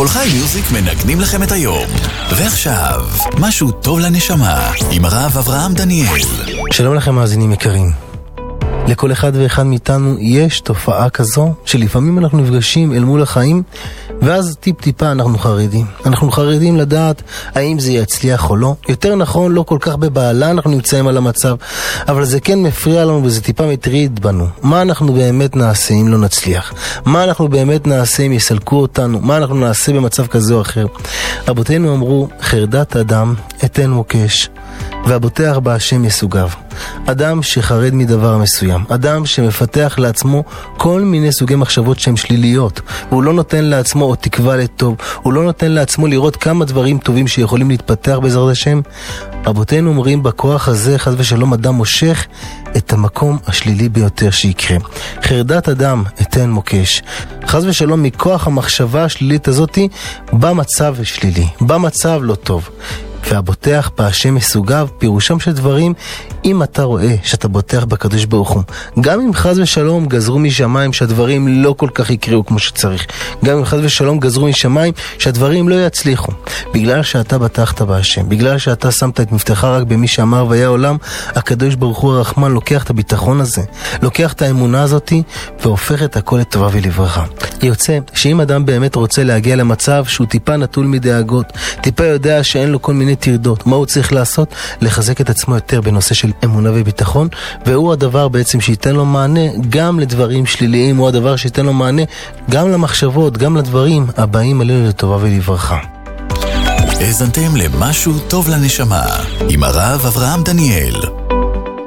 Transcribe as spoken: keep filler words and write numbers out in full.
כל חי מיוזיק מנגנים לכם את היום. ועכשיו, משהו טוב לנשמה, עם הרב אברהם דניאל. שלום לכם מאזינים יקרים. לכל אחד ואחד מאיתנו יש תופעה כזו שלפעמים אנחנו נפגשים אל מול החיים ואז טיפ טיפה אנחנו חרדים. אנחנו חרדים לדעת האם זה יצליח או לא. יותר נכון, לא כל כך בבעלה אנחנו נמצאים על המצב, אבל זה כן מפריע לנו וזה טיפה מטריד בנו. מה אנחנו באמת נעשה אם לא נצליח? מה אנחנו באמת נעשה אם יסלקו אותנו? מה אנחנו נעשה במצב כזה או אחר? רבותינו אמרו, חרדת אדם אתן מוקש והבוטח בהשם יסוגיו. אדם שחרד מדבר מסוים, אדם שמפתח לעצמו כל מיני סוגי מחשבות שהן שליליות, והוא לא נותן לעצמו או תקווה לטוב, הוא לא נותן לעצמו לראות כמה דברים טובים שיכולים להתפתח בעזרת השם. רבותינו אומרים, בכוח הזה חס ושלום אדם מושך את המקום השלילי ביותר שיקרה. חרדת אדם אתן מוקש. חס ושלום מכוח המחשבה השלילית הזאת במצב שלילי, במצב לא טוב. והבוטח בהשם יסוגיו, פירושם של דברים, אם אתה רואה שאתה בוטח בקדוש ברוך הוא, גם אם חס ושלום גזרו משמיים שהדברים לא כל כך יקראו כמו שצריך, גם אם חס ושלום גזרו משמיים שהדברים לא יצליחו, בגלל שאתה בטחת בהשם, בגלל שאתה שמת את מבטחך רק במי שאמר והיה עולם, הקדוש ברוך הוא הרחמן לוקח את הביטחון הזה, לוקח את האמונה הזאת והופך את הכל לטובה ולברכה. יוצא שאם אדם באמת רוצה להגיע למצב שהוא טיפה נטול מדאגות, טיפה יודע שאין לו כל מיני תרדות, מה הוא צריך לעשות? לחזק את עצמו יותר בנושא של אמונה וביטחון, והוא הדבר בעצם שייתן לו מענה גם לדברים שליליים, הוא הדבר שייתן לו מענה גם למחשבות, גם לדברים הבאים עלינו לטובה ולברכה. האזנתם למשהו טוב לנשמה עם הרב אברהם דניאל.